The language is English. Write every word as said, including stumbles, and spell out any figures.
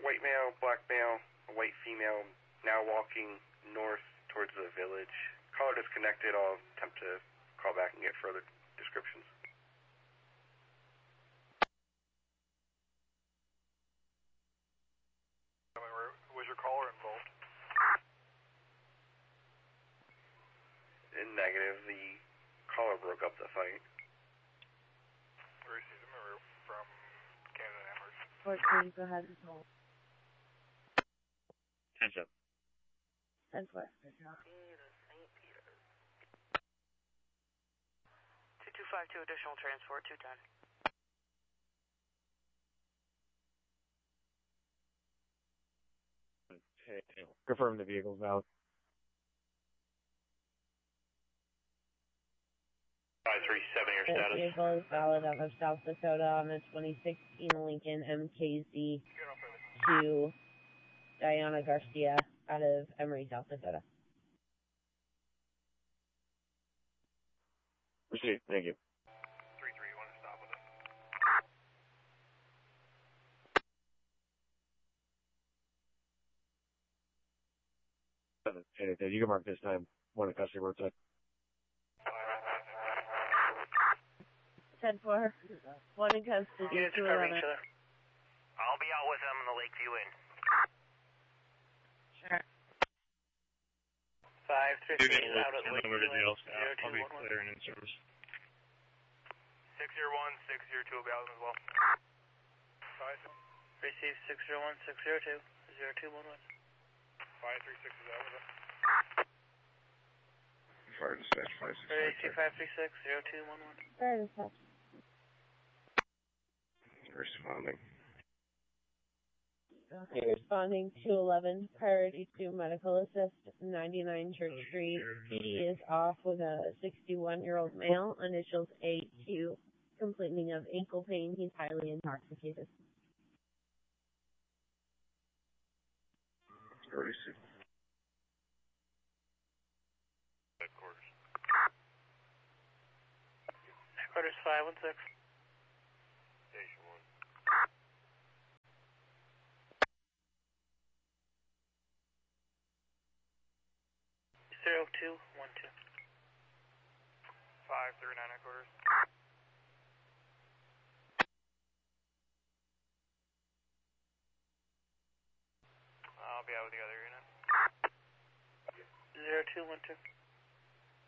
white male, black male, a white female, now walking north towards the village. Caller disconnected. I'll attempt to call back and get further descriptions. Was your caller involved? In negative, the caller broke up the fight. Where is Maru from Canada Amherst? fourteen, go ahead and hold. ten seven. ten four. two two five two additional transport, two ten. Okay, confirm the vehicle's out. five three seven, your This status. vehicle is valid out of South Dakota on a twenty sixteen Lincoln M K Z to Diana Garcia out of Emory, South Dakota. Proceed, thank you. three three, you want to stop with us? Hey, you can mark this time. One in custody roadside. ten four. One in custody, Units two covering eleven. each other. I'll be out with them in the Lakeview Inn. Sure. five fifteen out at Lakeview Over to jail Inn. staff. zero two I'll be one one. clearing in service. six zero one, six zero two will be out as well. Five, Receive six zero one, six zero two, zero two one one. five three six is out with us. Fire dispatch five six Receive five. five three six, zero two one one. Fair dispatch. Responding. Okay, responding to eleven, priority to medical assist, ninety-nine Church Street. P D is off with a sixty-one-year-old male, initials A Q, complaining of ankle pain. He's highly intoxicated. Receive. Headquarters. Headquarters five one six. Station one. Zero two one two. five three nine headquarters. I'll be out with the other unit. Zero two one two.